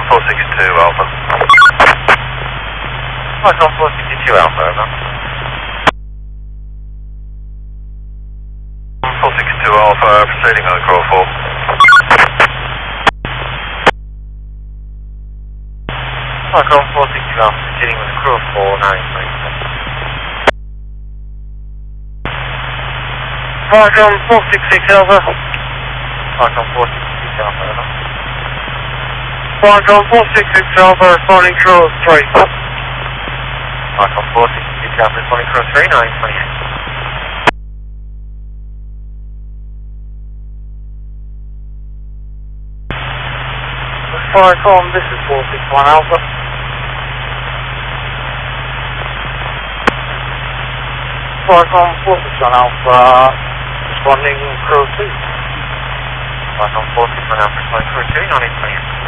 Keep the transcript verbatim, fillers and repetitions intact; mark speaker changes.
Speaker 1: four six two Alpha. Falcon four six two Alpha, over. four six two Alpha, proceeding on call four. Falcon four six two Alpha, proceeding with crew four nine three six. Falcon four six six Alpha. Falcon four six six Alpha, over. Falcon four six six Alpha, responding crew three. Falcon four six six Alpha, responding crew three nine two eight. Falcon, this is four six one Alpha. Falcon four six one Alpha, responding crew two. Falcon four six one Alpha, responding crew two nine two eight.